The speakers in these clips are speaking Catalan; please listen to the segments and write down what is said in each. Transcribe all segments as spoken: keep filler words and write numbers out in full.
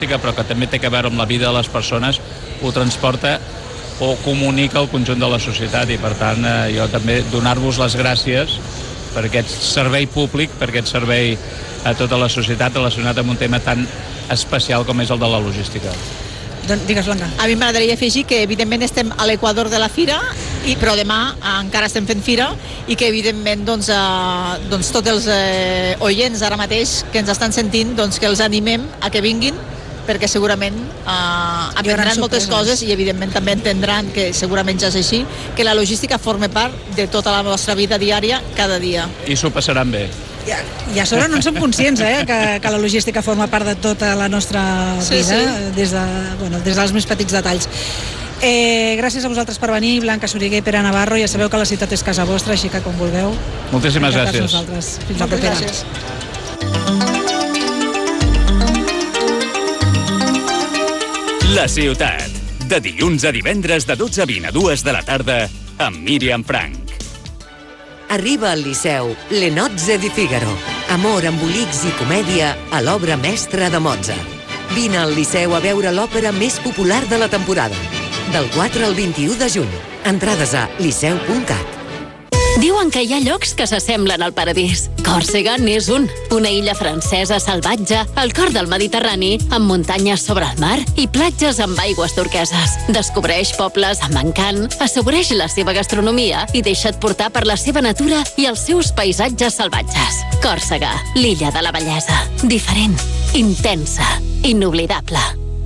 però que també té a veure amb la vida de les persones, ho transporta o comunica al conjunt de la societat i per tant eh, jo també donar-vos les gràcies per aquest servei públic, per aquest servei a tota la societat relacionat amb un tema tan especial com és el de la logística. Doncs digues, Blanca. A mi m'agradaria afegir que evidentment estem a l'equador de la fira, i, però demà encara estem fent fira i que evidentment doncs, eh, doncs tots els eh, oients ara mateix que ens estan sentint, doncs que els animem a que vinguin, perquè segurament eh, aprendran moltes coses i evidentment també entendran, que segurament ja és així, que la logística forma part de tota la nostra vida diària cada dia. I s'ho passaran bé. I a, I a sobre no en som conscients, eh, que, que la logística forma part de tota la nostra vida, sí, sí. Des, de, bueno, des dels més petits detalls. Eh, gràcies a vosaltres per venir, Blanca Soriguer i Pere Navarro. Ja sabeu que la ciutat és casa vostra, així que com vulgueu. Moltíssimes gràcies. Nosaltres. Fins la propera. Gràcies. La ciutat, de dilluns a divendres de dotze a vint a dues de la tarda amb Míriam Frank. Arriba al Liceu Le Nozze di Figaro. Amor, embolics i comèdia a l'obra mestra de Mozart. Vine al Liceu a veure l'òpera més popular de la temporada. Del quatre al vint-i-u de juny. Entrades a liceu punt cat. Diuen que hi ha llocs que s'assemblen al paradís. Còrsega n'és un. Una illa francesa salvatge, al cor del Mediterrani, amb muntanyes sobre el mar i platges amb aigües turqueses. Descobreix pobles amb encant, assaboreix la seva gastronomia i deixa't portar per la seva natura i els seus paisatges salvatges. Còrsega, l'illa de la bellesa. Diferent, intensa, inoblidable.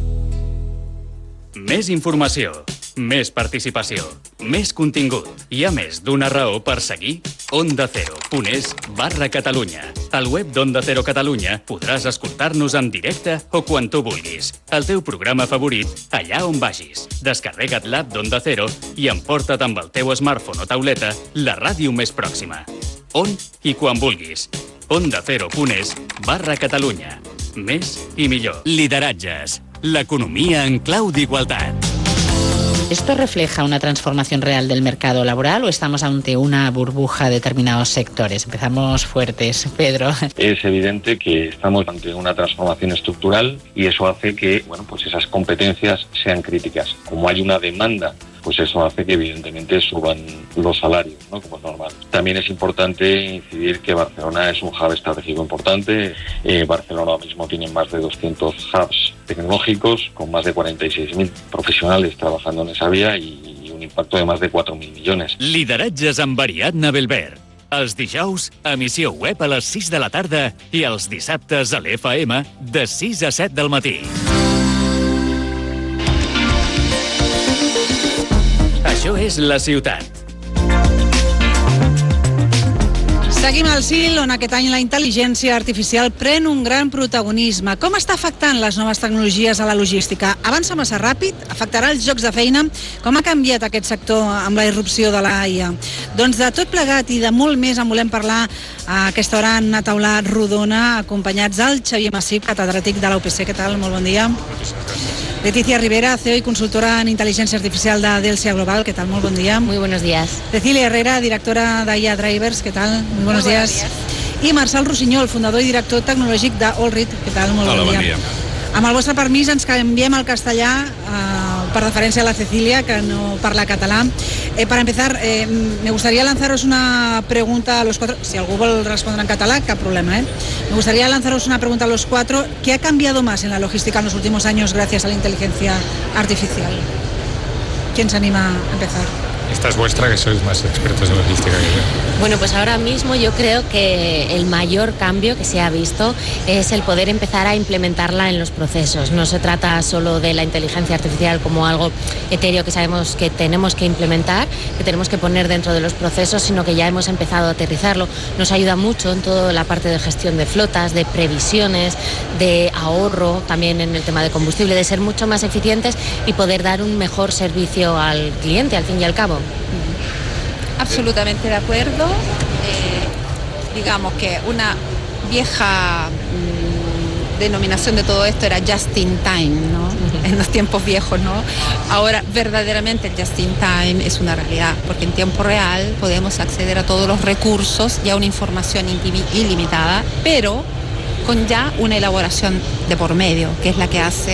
Més informació, més participació, més contingut. Hi ha més d'una raó per seguir Onda Cero punt es barra Catalunya. Al web d'Onda Cero Catalunya podràs escoltar-nos en directe o quan tu vulguis. El teu programa favorit, allà on vagis. Descarrega't l'app d'Onda Cero i emporta't amb el teu smartphone o tauleta la ràdio més pròxima. On i quan vulguis. Onda Cero punt es barra Catalunya. Més i millor. Lideratges. L'economia en clau d'igualtat. ¿Esto refleja una transformación real del mercado laboral o estamos ante una burbuja de determinados sectores? Empezamos fuertes, Pedro. Es evidente que estamos ante una transformación estructural y eso hace que, bueno, pues esas competencias sean críticas. Como hay una demanda, pues eso hace que evidentemente suban los salarios, ¿no? Como es normal. También es importante incidir que Barcelona es un hub estratégico importante. Eh, Barcelona ahora mismo tiene más de doscientos hubs tecnológicos con más de cuarenta y seis mil profesionales trabajando en esa vía y un impacto de más de cuatro mil millones. Lideratges amb Ariadna Belver. Els dijous, emissió web a les sis de la tarda i els dissabtes a l'F M de sis a set del matí. Això és La Ciutat. Seguim al C I L, on aquest any la intel·ligència artificial pren un gran protagonisme. Com està afectant les noves tecnologies a la logística? Avança massa ràpid? Afectarà els llocs de feina? Com ha canviat aquest sector amb la irrupció de la I A? Doncs de tot plegat i de molt més en volem parlar a aquesta hora en una taula rodona, acompanyats del Xavier Massip, catedràtic de la U P C. Què tal? Molt bon dia. Leticia Rivera, C E O y consultora en inteligencia artificial de Delsia Global. ¿Qué tal? Muy buen día. Muy buenos días. Cecilia Herrera, directora de I A Drivers. ¿Qué tal? Muy buenos, Muy buenos días. días. I Marçal Rossinyol, fundador i director tecnològic d'Allread. Què tal? Molt Hola, bon dia. bon dia. Amb el vostre permís ens canviem al castellà eh, per deferència a la Cecilia, que no parla català. Eh, para empezar, eh, me gustaría lanzaros una pregunta a los cuatro. Si algú vol respondre en català, cap problema, ¿eh? Me gustaría lanzaros una pregunta a los cuatro. ¿Qué ha cambiado más en la logística en los últimos años gracias a la inteligencia artificial? ¿Quién se anima a empezar? Esta es vuestra, que sois más expertos en logística que yo. Bueno, pues ahora mismo yo creo que el mayor cambio que se ha visto es el poder empezar a implementarla en los procesos. No se trata solo de la inteligencia artificial como algo etéreo que sabemos que tenemos que implementar, que tenemos que poner dentro de los procesos, sino que ya hemos empezado a aterrizarlo. Nos ayuda mucho en toda la parte de gestión de flotas, de previsiones, de ahorro, también en el tema de combustible, de ser mucho más eficientes y poder dar un mejor servicio al cliente, al fin y al cabo. Absolutamente de acuerdo. Eh, digamos que una vieja mmm, denominación de todo esto era just in time, ¿no? Uh-huh. En los tiempos viejos, ¿no? Ahora verdaderamente el just in time es una realidad, porque en tiempo real podemos acceder a todos los recursos y a una información ilimitada, pero con ya una elaboración de por medio, que es la que hace